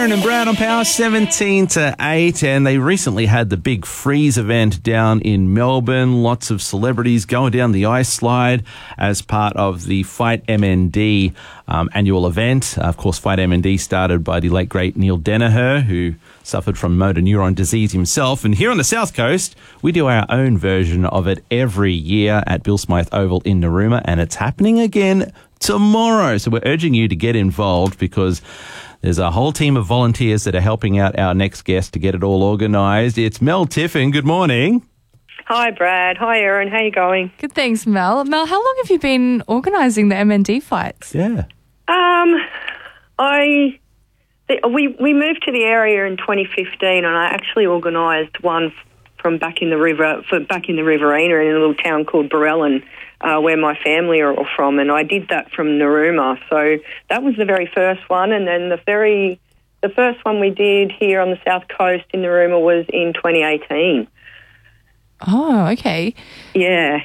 Aaron and Brad on Power, 17 to 8, and they recently had the big freeze event down in Melbourne. Lots of celebrities going down the ice slide as part of the Fight MND annual event. Of course, Fight MND started by the late, great Neil Danaher, who suffered from motor neuron disease himself. And here on the South Coast, we do our own version of it every year at Bill Smythe Oval in Narooma, and it's happening again tomorrow. So we're urging you to get involved because there's a whole team of volunteers that are helping out our next guest to get it all organised. It's Mel Tiffin. Good morning. Hi, Brad. Hi, Aaron. How you going? Good, thanks, Mel. Mel, how long have you been organising the MND fights? Yeah. We moved to the area in 2015, and I actually organised one from back in the Riverina in a little town called Barellan, where my family are all from, and I did that from Narooma. So that was the very first one, and then the first one we did here on the South Coast in Narooma was in 2018. Oh, okay. Yeah.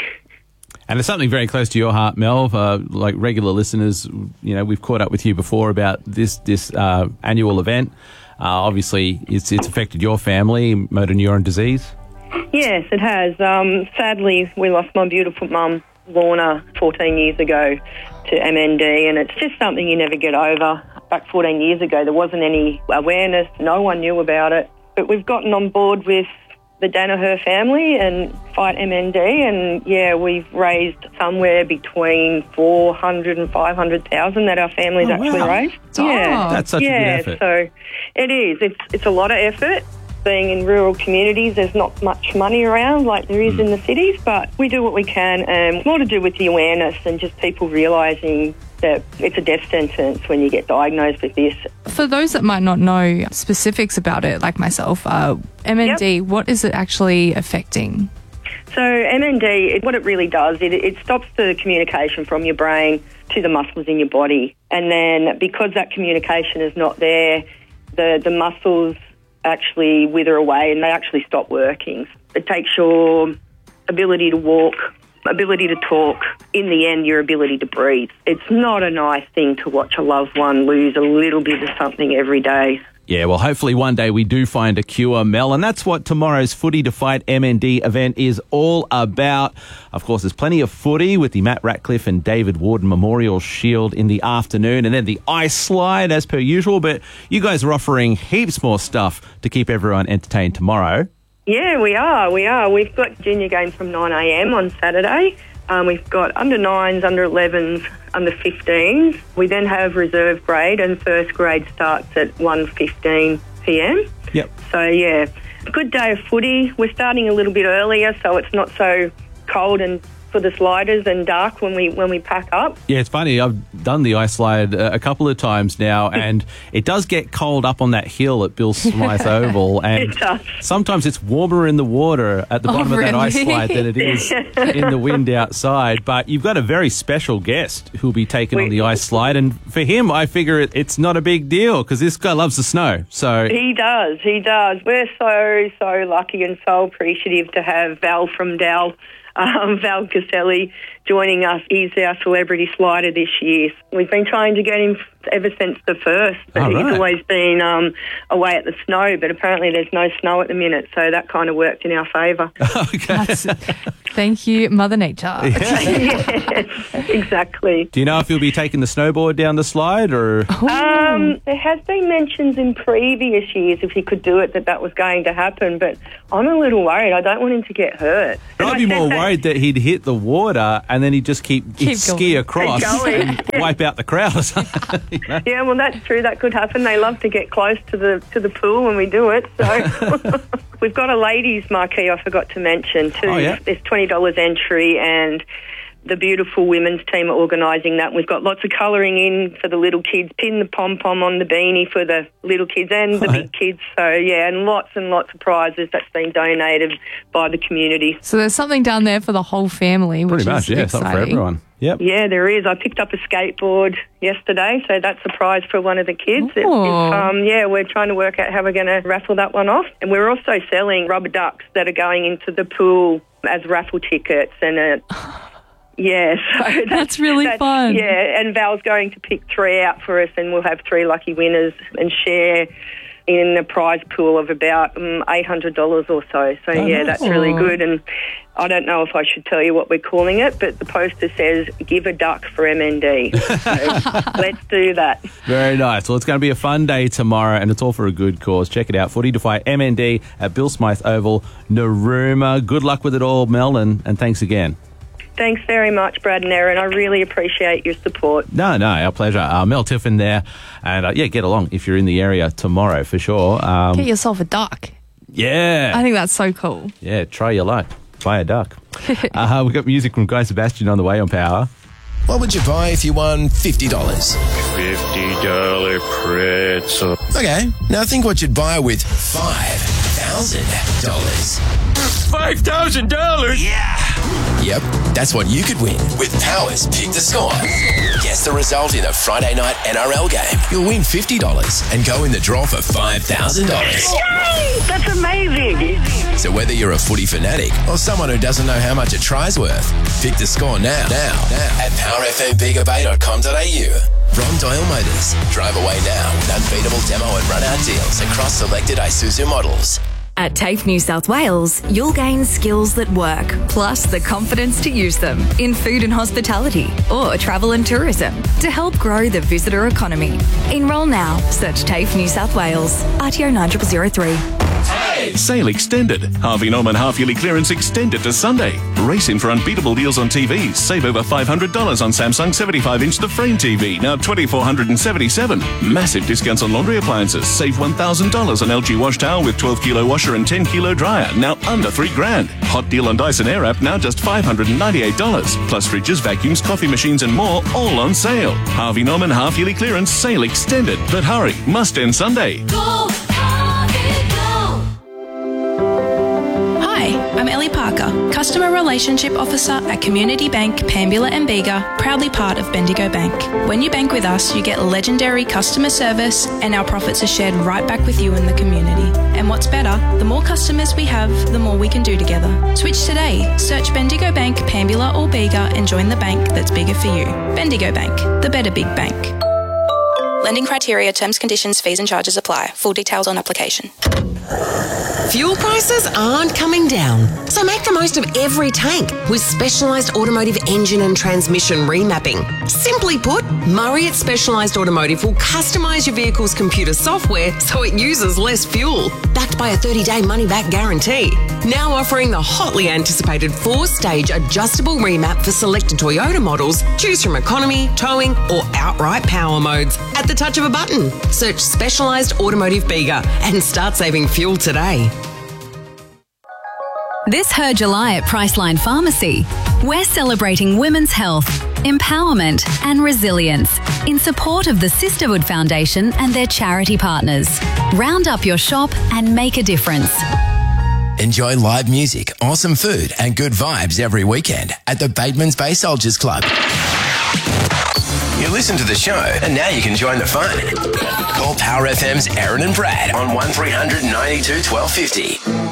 And it's something very close to your heart, Mel. Like regular listeners, you know, we've caught up with you before about this annual event. Obviously, it's affected your family, motor neuron disease. Yes, it has. Sadly, we lost my beautiful mum, Lorna, 14 years ago to MND, and it's just something you never get over. Back 14 years ago, there wasn't any awareness. No one knew about it. But we've gotten on board with the Danaher family and Fight MND, and yeah, we've raised somewhere between 400 and 500,000 that our family's actually raised. Yeah, that's such a good effort. So it is. It's a lot of effort. Being in rural communities, there's not much money around like there is in the cities, but we do what we can, and it's more to do with the awareness and just people realising that it's a death sentence when you get diagnosed with this. For those that might not know specifics about it, like myself, MND, what is it actually affecting? So MND, what it really does, it stops the communication from your brain to the muscles in your body. And then because that communication is not there, the muscles actually wither away and they actually stop working. It takes your ability to walk, ability to talk, in the end, your ability to breathe. It's not a nice thing to watch a loved one lose a little bit of something every day. Yeah, well, hopefully one day we do find a cure, Mel, and that's what tomorrow's Footy to Fight MND event is all about. Of course, there's plenty of footy with the Matt Ratcliffe and David Warden Memorial Shield in the afternoon, and then the ice slide as per usual, but you guys are offering heaps more stuff to keep everyone entertained tomorrow. Yeah, we are. We've got junior games from 9 a.m. on Saturday. We've got under 9s, under 11s, under 15s. We then have reserve grade, and first grade starts at 1:15 p.m. Yep. So, yeah, good day of footy. We're starting a little bit earlier, so it's not so cold and for the sliders and dark when we pack up. Yeah, it's funny. I've done the ice slide a couple of times now, and it does get cold up on that hill at Bill Smythe Oval, and it does. Sometimes it's warmer in the water at the bottom of that ice slide than it is in the wind outside. But you've got a very special guest who'll be taken on the ice slide, and for him, I figure it's not a big deal because this guy loves the snow. So He does. We're so lucky and so appreciative to have Val from Dal. Val Caselli joining us. He's our celebrity slider this year. We've been trying to get him ever since the first, but he's always been away at the snow, but apparently there's no snow at the minute, so that kind of worked in our favour. Okay. Thank you, Mother Nature. Yes, exactly. Do you know if he'll be taking the snowboard down the slide? Or there has been mentions in previous years if he could do it that was going to happen, but I'm a little worried. I don't want him to get hurt. I'd be more worried that he'd hit the water and then he'd just he'd ski across and wipe out the crowd or something. You know? Yeah, well, that's true. That could happen. They love to get close to the pool when we do it. So we've got a ladies marquee I forgot to mention too. Oh, yeah? There's $20 entry, and the beautiful women's team are organising that. We've got lots of colouring in for the little kids, pin the pom-pom on the beanie for the little kids and the big kids. So, yeah, and lots of prizes that's been donated by the community. So there's something down there for the whole family, which pretty much, is yeah, exciting. something for everyone. Yep. Yeah, there is. I picked up a skateboard yesterday, so that's a prize for one of the kids. We're trying to work out how we're going to raffle that one off. And we're also selling rubber ducks that are going into the pool as raffle tickets, and Yeah, so That's really fun. Yeah, and Val's going to pick 3 out for us, and we'll have 3 lucky winners and share in a prize pool of about $800 or so. So, that's really good. And I don't know if I should tell you what we're calling it, but the poster says, give a duck for MND. So let's do that. Very nice. Well, it's going to be a fun day tomorrow, and it's all for a good cause. Check it out, Footy to Fight MND at Bill Smythe Oval, Narooma. Good luck with it all, Mel, and thanks again. Thanks very much, Brad and Erin. I really appreciate your support. No, our pleasure. Mel Tiffin there. And, get along if you're in the area tomorrow for sure. Get yourself a duck. Yeah. I think that's so cool. Yeah, try your luck. Buy a duck. We've got music from Guy Sebastian on the way on Power. What would you buy if you won $50? $50 pretzel. Okay, now think what you'd buy with $5,000. $5,000? Yeah! Yep, that's what you could win with Power's Pick the Score. Guess the result in a Friday night NRL game. You'll win $50 and go in the draw for $5,000. Yay! That's amazing. So whether you're a footy fanatic or someone who doesn't know how much a try's worth, pick the score now at powerfmbigabay.com.au. From Doyle Motors. Drive away now with unbeatable demo and run-out deals across selected Isuzu models. At TAFE New South Wales, you'll gain skills that work, plus the confidence to use them in food and hospitality or travel and tourism to help grow the visitor economy. Enrol now. Search TAFE New South Wales. RTO 9003. Sale extended. Harvey Norman half-yearly clearance extended to Sunday. Race in for unbeatable deals on TVs. Save over $500 on Samsung 75-inch The Frame TV, now $2,477. Massive discounts on laundry appliances. Save $1,000 on LG wash towel with 12-kilo washer and 10-kilo dryer, now under $3,000. Hot deal on Dyson Airwrap, now just $598. Plus fridges, vacuums, coffee machines and more, all on sale. Harvey Norman half-yearly clearance sale extended. But hurry, must end Sunday. Go, Harvey, go! Hi, I'm Ellie Parker, Customer Relationship Officer at Community Bank, Pambula and Bega, proudly part of Bendigo Bank. When you bank with us, you get legendary customer service and our profits are shared right back with you in the community. And what's better, the more customers we have, the more we can do together. Switch today. Search Bendigo Bank, Pambula or Bega and join the bank that's bigger for you. Bendigo Bank, the better big bank. Lending criteria, terms, conditions, fees and charges apply. Full details on application. Fuel prices aren't coming down, so make the most of every tank with specialised automotive engine and transmission remapping. Simply put, Murray at Specialised Automotive will customise your vehicle's computer software so it uses less fuel, backed by a 30-day money-back guarantee. Now offering the hotly anticipated 4-stage adjustable remap for selected Toyota models. Choose from economy, towing or outright power modes at the touch of a button. Search Specialised Automotive Bega and start saving fuel today. This Her July at Priceline Pharmacy, we're celebrating women's health, empowerment and resilience in support of the Sisterhood Foundation and their charity partners. Round up your shop and make a difference. Enjoy live music, awesome food and good vibes every weekend at the Batemans Bay Soldiers Club. You listen to the show and now you can join the fun. Call Power FM's Erin and Brad on 1300 92 1250.